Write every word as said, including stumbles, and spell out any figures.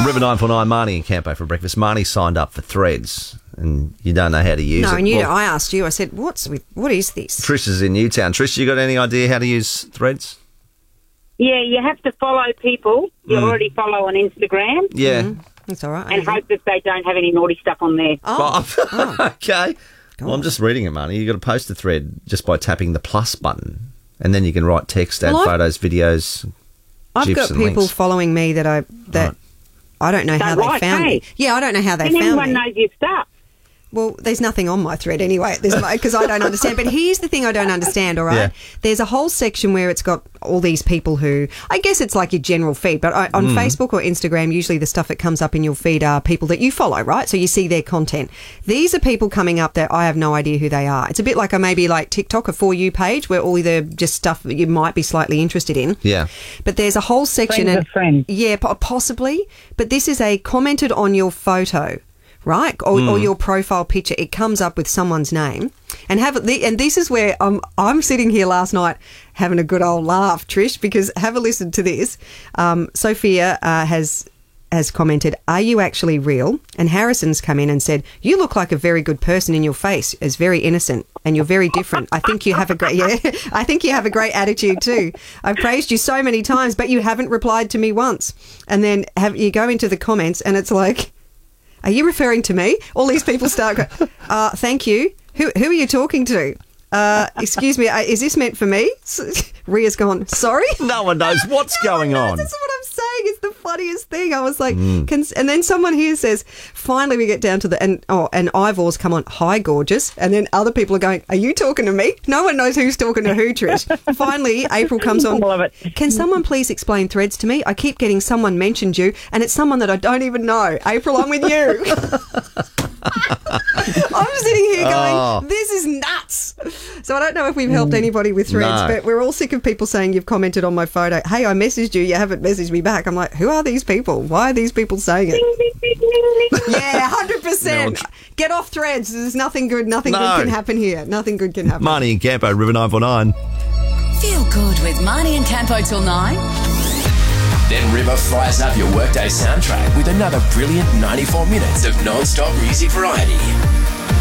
River nine four nine, Marnie and Campo for breakfast. Marnie signed up for Threads, and you don't know how to use no, it. No, and you, well, I asked you, I said, "What's with, what is this?" Trish is in Newtown. Trish, you got any idea how to use Threads? Yeah, you have to follow people you mm. already follow on Instagram. Yeah. Mm, that's all right. And hope that they don't have any naughty stuff on there. Oh. oh. Okay. God. Well, I'm just reading it, Marnie. You've got to post a thread just by tapping the plus button, and then you can write text, add well, photos, videos, I've GIFs got and people links. following me that I that right. I don't know so how right, they found hey. me. Yeah, I don't know how they and found everyone me. knows your stuff. Well, there's nothing on my thread anyway at this moment because I don't understand. But here's the thing I don't understand, all right? Yeah. There's a whole section where it's got all these people who, I guess it's like your general feed, but I, on mm. Facebook or Instagram, usually the stuff that comes up in your feed are people that you follow, right? So you see their content. These are people coming up that I have no idea who they are. It's a bit like a maybe like TikTok, a For You page where all the just stuff that you might be slightly interested in. Yeah. But there's a whole section. Friends and, of friends. Yeah, possibly. But this is a commented on your photo. Right, or, mm. or your profile picture, it comes up with someone's name, and have the and this is where I'm I'm sitting here last night having a good old laugh, Trish, because have a listen to this. Um, Sophia uh, has has commented, "Are you actually real?" And Harrison's come in and said, "You look like a very good person in your face, as very innocent, and you're very different. I think you have a great yeah, I think you have a great attitude too. I've praised you so many times, but you haven't replied to me once." And then have you go into the comments, and it's like, "Are you referring to me?" All these people start going, uh, thank you. Who who are you talking to? Uh, excuse me, uh, is this meant for me? Ria's gone, sorry? No one knows what's no going one knows. on. That's what I'm saying. It's the funniest thing. I was like, mm. can, and then someone here says, finally we get down to the, and oh, and Ivor's come on, hi, gorgeous. And then other people are going, are you talking to me? No one knows who's talking to who, Trish. Finally, April comes on. Love it. Can someone please explain Threads to me? I keep getting someone mentioned you, and it's someone that I don't even know. April, I'm with you. I'm sitting here going, oh. This is nuts. So I don't know if we've helped anybody with Threads, no. but we're all sick of people saying you've commented on my photo. Hey, I messaged you. You haven't messaged me back. I'm like, who are these people? Why are these people saying it? Yeah, one hundred percent. No, get off Threads. There's nothing good. Nothing no. good can happen here. Nothing good can happen. Marnie and Campo, River nine four nine. Feel good with Marnie and Campo till nine. Then River fires up your workday soundtrack with another brilliant ninety-four minutes of non-stop music variety.